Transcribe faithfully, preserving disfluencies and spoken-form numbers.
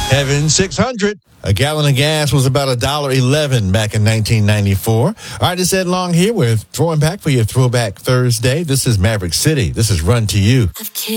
Heaven six hundred. A gallon of gas was about one dollar eleven back in nineteen ninety-four. All right, it's Ed Long here with Throwing Back for your Throwback Thursday. This is Maverick City. This is Run to You.